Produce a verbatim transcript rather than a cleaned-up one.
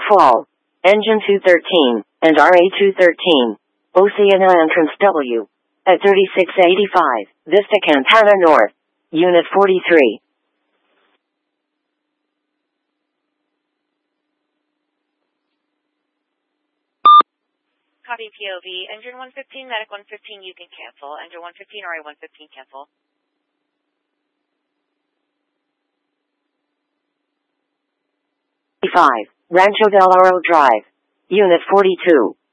Fall. Engine two thirteen, and R A two thirteen. Oceana entrance W. At thirty-six eighty-five, Vista Campana North. Unit forty-three. Copy P O V. Engine one fifteen, Medic one fifteen, you can cancel. Engine one fifteen, R A one fifteen, cancel. five. Rancho Del Oro Drive. Unit forty-two.